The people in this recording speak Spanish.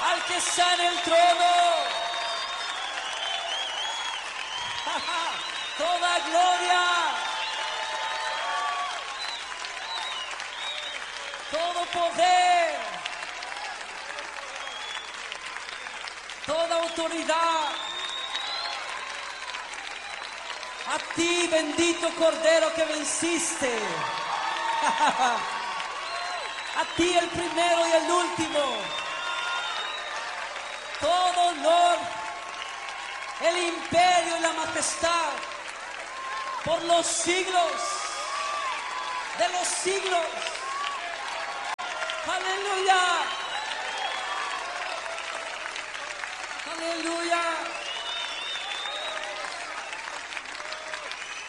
al que está en el trono. Toda gloria, todo poder, toda autoridad, a ti, bendito Cordero que venciste. A ti, el primero y el último. Todo honor, el imperio y la majestad por los siglos de los siglos. Aleluya. Aleluya.